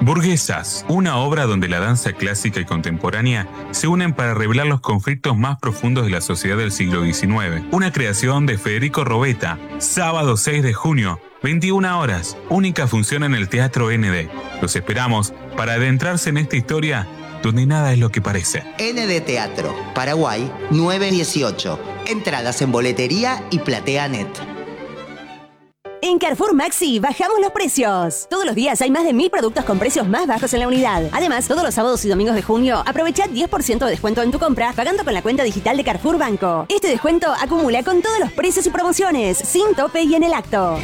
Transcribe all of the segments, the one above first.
Burguesas, una obra donde la danza clásica y contemporánea se unen para revelar los conflictos más profundos de la sociedad del siglo XIX. Una creación de Federico Robeta, sábado 6 de junio, 21 horas, única función en el Teatro ND. Los esperamos para adentrarse en esta historia donde nada es lo que parece. ND Teatro, Paraguay, 918. Entradas en boletería y PlateaNet. En Carrefour Maxi bajamos los precios. Todos los días hay más de 1000 productos con precios más bajos en la unidad. Además, todos los sábados y domingos de junio, aprovecha 10% de descuento en tu compra pagando con la cuenta digital de Carrefour Banco. Este descuento acumula con todos los precios y promociones, sin tope y en el acto.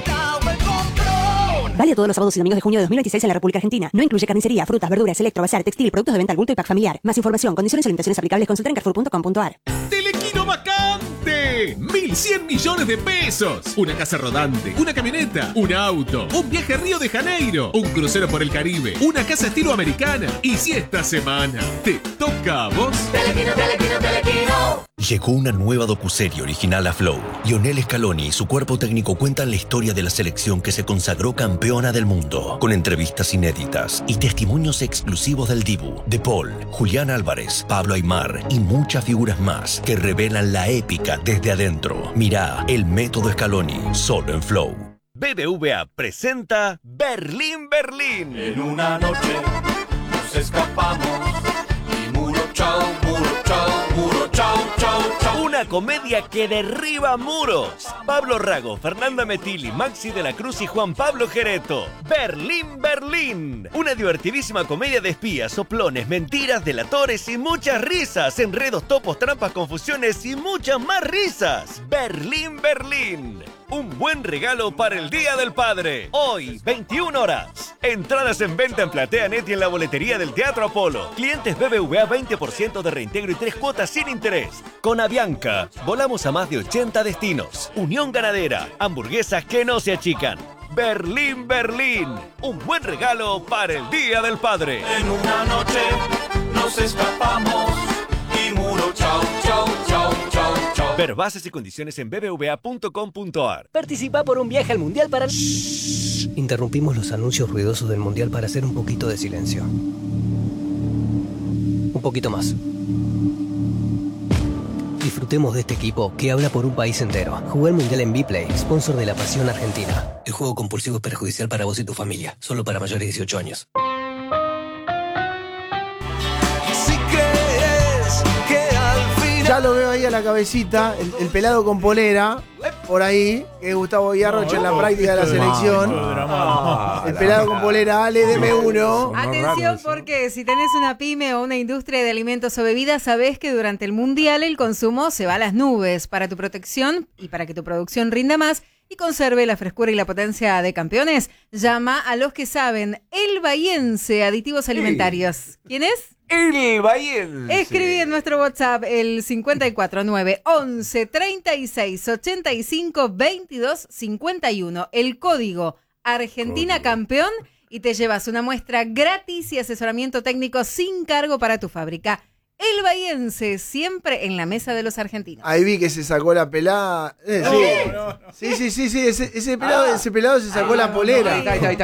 Válido todos los sábados y domingos de junio de 2026 en la República Argentina. No incluye carnicería, frutas, verduras, electro, bazar, textil, productos de venta al bulto y pack familiar. Más información, condiciones y limitaciones aplicables, consulta en carrefour.com.ar. ¡Telequino vacante! 1.100 millones de pesos. Una casa rodante, una camioneta, un auto, un viaje a Río de Janeiro, un crucero por el Caribe, una casa estilo americana. Y si esta semana te toca a vos... Telequino, telequino, telequino. Llegó una nueva docuserie original a Flow. Lionel Scaloni y su cuerpo técnico cuentan la historia de la selección que se consagró campeona del mundo, con entrevistas inéditas y testimonios exclusivos del Dibu, De Paul, Julián Álvarez, Pablo Aimar y muchas figuras más que revelan la épica desde adentro. Mirá El Método Scaloni, solo en Flow. BBVA presenta Berlín, Berlín. En una noche nos escapamos y muro chau, muro chau, chau, chau. Una comedia que derriba muros. Pablo Rago, Fernanda Metilli, Maxi de la Cruz y Juan Pablo Gereto. Berlín, Berlín. Una divertidísima comedia de espías, soplones, mentiras, delatores y muchas risas. Enredos, topos, trampas, confusiones y muchas más risas. Berlín, Berlín. Un buen regalo para el Día del Padre. Hoy, 21 horas. Entradas en venta en PlateaNet y en la boletería del Teatro Apolo. Clientes BBVA 20% de reintegro y 3 cuotas sin interés. Con Avianca, volamos a más de 80 destinos. Unión Ganadera, hamburguesas que no se achican. Berlín, Berlín. Un buen regalo para el Día del Padre. En una noche nos escapamos y muro chau, chau, chau, chau, chau. Ver bases y condiciones en bbva.com.ar. Participa por un viaje al Mundial para... Interrumpimos los anuncios ruidosos del Mundial para hacer un poquito de silencio. Un poquito más. Disfrutemos de este equipo que habla por un país entero. Jugué el Mundial en Bplay, sponsor de la Pasión Argentina. El juego compulsivo es perjudicial para vos y tu familia. Solo para mayores de 18 años. Ya lo veo ahí a la cabecita, el pelado con polera, por ahí, que es Gustavo Villarrocha en la práctica de la selección. El pelado con polera, Ale, deme uno. Atención, porque si tenés una pyme o una industria de alimentos o bebidas, sabés que durante el Mundial el consumo se va a las nubes. Para tu protección y para que tu producción rinda más y conserve la frescura y la potencia de campeones, llama a los que saben. El Bahiense Aditivos Alimentarios. ¿Quién es? El Bahiense. Escribí en nuestro WhatsApp el 549 11 36 85 22 51. El código Argentina Campeón y te llevas una muestra gratis y asesoramiento técnico sin cargo para tu fábrica. El Bahiense, siempre en la mesa de los argentinos. Ahí vi que se sacó la pelada. Sí, ese pelado se sacó la polera.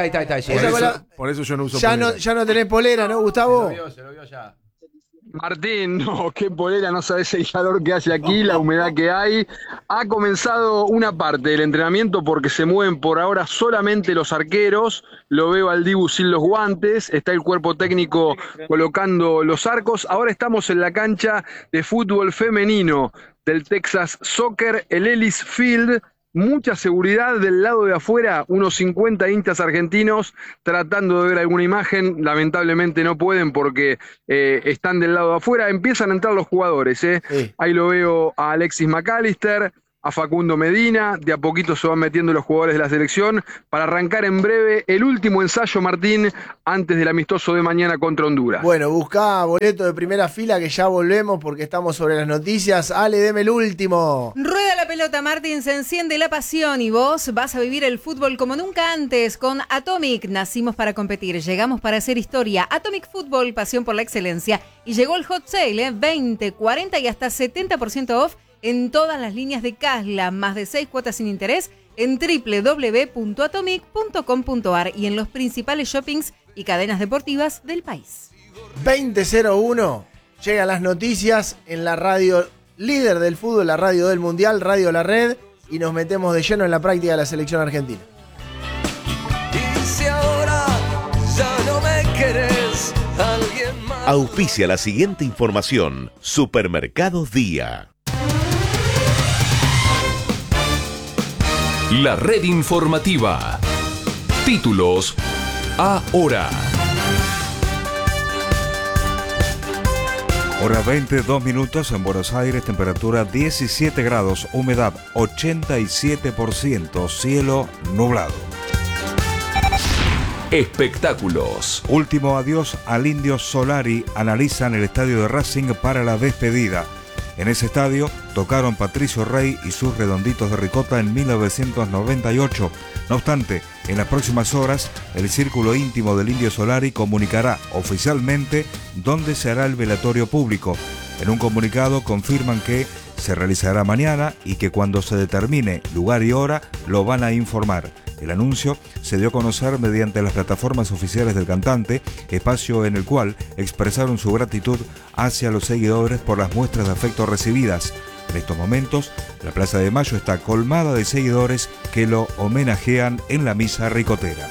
Está. Por eso yo no uso polera. Ya no tenés polera, ¿no, Gustavo? Se lo vio ya. Martín, no, qué polera, no sabes el calor que hace aquí, la humedad que hay. Ha comenzado una parte del entrenamiento porque se mueven por ahora solamente los arqueros. Lo veo al Dibu sin los guantes, está el cuerpo técnico colocando los arcos. Ahora estamos en la cancha de fútbol femenino del Texas Soccer, el Ellis Field. Mucha seguridad del lado de afuera, unos 50 hinchas argentinos tratando de ver alguna imagen, lamentablemente no pueden porque están del lado de afuera. Empiezan a entrar los jugadores, Sí. Ahí lo veo a Alexis McAllister, a Facundo Medina, de a poquito se van metiendo los jugadores de la selección para arrancar en breve el último ensayo, Martín, antes del amistoso de mañana contra Honduras. Bueno, buscá boleto de primera fila que ya volvemos porque estamos sobre las noticias. Ale, deme el último. Rueda la pelota, Martín, se enciende la pasión y vos vas a vivir el fútbol como nunca antes con Atomic. Nacimos para competir, llegamos para hacer historia. Atomic Fútbol, pasión por la excelencia. Y llegó el hot sale, 20, 40 y hasta 70% off en todas las líneas de Casla, más de 6 cuotas sin interés en www.atomic.com.ar y en los principales shoppings y cadenas deportivas del país. 20:01, llegan las noticias en la radio líder del fútbol, la radio del Mundial, Radio La Red, y nos metemos de lleno en la práctica de la selección argentina. Y si ahora ya no me querés, alguien más. Auspicia la siguiente información: Supermercados Día. La red informativa. Títulos ahora. Hora 22 minutos en Buenos Aires, temperatura 17 grados, humedad 87%, cielo nublado. Espectáculos. Último adiós al Indio Solari, analizan el estadio de Racing para la despedida. En ese estadio tocaron Patricio Rey y sus Redonditos de Ricota en 1998. No obstante, en las próximas horas, el círculo íntimo del Indio Solari comunicará oficialmente dónde se hará el velatorio público. En un comunicado confirman que se realizará mañana y que cuando se determine lugar y hora lo van a informar. El anuncio se dio a conocer mediante las plataformas oficiales del cantante, espacio en el cual expresaron su gratitud hacia los seguidores por las muestras de afecto recibidas. En estos momentos, la Plaza de Mayo está colmada de seguidores que lo homenajean en la misa ricotera.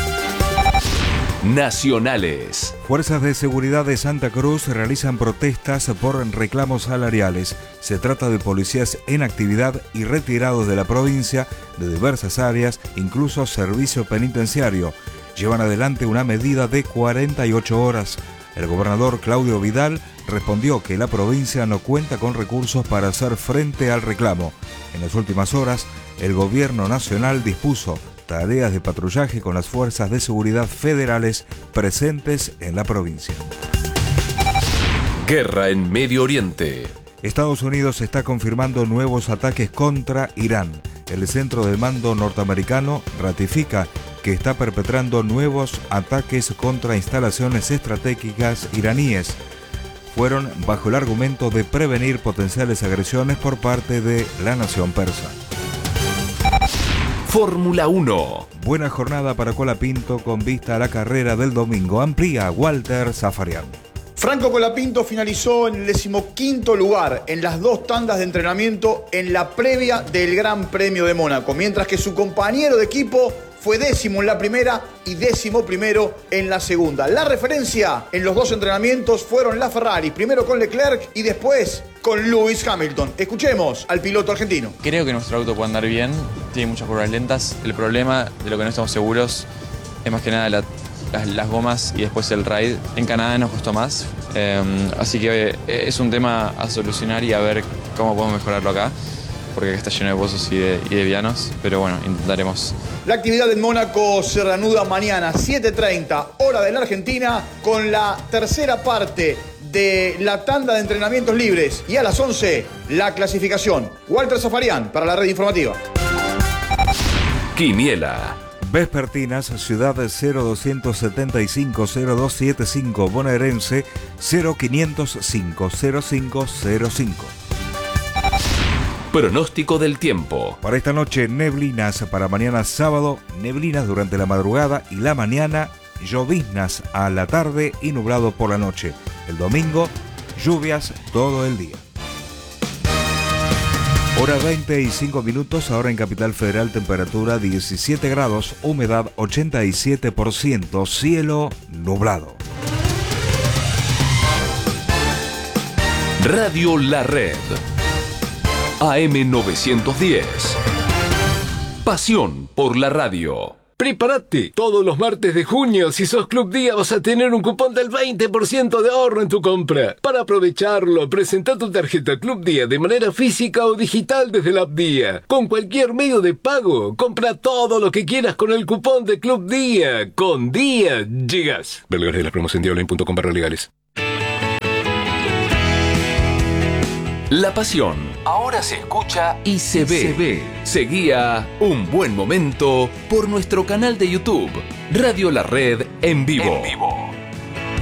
Nacionales. Fuerzas de seguridad de Santa Cruz realizan protestas por reclamos salariales. Se trata de policías en actividad y retirados de la provincia de diversas áreas, incluso servicio penitenciario. Llevan adelante una medida de 48 horas. El gobernador Claudio Vidal respondió que la provincia no cuenta con recursos para hacer frente al reclamo. En las últimas horas, el gobierno nacional dispuso tareas de patrullaje con las fuerzas de seguridad federales presentes en la provincia. Guerra en Medio Oriente. Estados Unidos está confirmando nuevos ataques contra Irán. El centro de mando norteamericano ratifica que está perpetrando nuevos ataques contra instalaciones estratégicas iraníes. Fueron bajo el argumento de prevenir potenciales agresiones por parte de la nación persa. Fórmula 1. Buena jornada para Colapinto con vista a la carrera del domingo. Amplía Walter Zafarian. Franco Colapinto finalizó en el 15º lugar en las 2 tandas de entrenamiento en la previa del Gran Premio de Mónaco, mientras que su compañero de equipo fue 10º en la primera y 11º en la segunda. La referencia en los 2 entrenamientos fueron la Ferrari, primero con Leclerc y después con Lewis Hamilton. Escuchemos al piloto argentino. Creo que nuestro auto puede andar bien, tiene muchas curvas lentas. El problema de lo que no estamos seguros es más que nada las gomas y después el ride. En Canadá nos costó más, así que es un tema a solucionar y a ver cómo podemos mejorarlo acá, porque acá está lleno de pozos y de vianos, pero bueno, intentaremos. La actividad en Mónaco se reanuda mañana 7:30 hora de la Argentina con la tercera parte de la tanda de entrenamientos libres y a las 11 la clasificación. Walter Zafarian para la red informativa. Quiniela. Vespertinas, Ciudad 0275-0275, Bonaerense 0505-0505. Pronóstico del tiempo. Para esta noche, neblinas. Para mañana sábado, neblinas durante la madrugada y la mañana, lloviznas a la tarde y nublado por la noche. El domingo, lluvias todo el día. Hora 25 minutos, ahora en Capital Federal, temperatura 17 grados, humedad 87%, cielo nublado. Radio La Red. AM 910. Pasión por la radio. Prepárate, todos los martes de junio, si sos Club Día vas a tener un cupón del 20% de ahorro en tu compra. Para aprovecharlo, presenta tu tarjeta Club Día de manera física o digital desde la app Día. Con cualquier medio de pago, compra todo lo que quieras con el cupón de Club Día. Con Día llegas. Ver legales de las promos en diaonline.com/legales. La pasión ahora se escucha y se ve. Seguía Un Buen Momento por nuestro canal de YouTube, Radio La Red en vivo.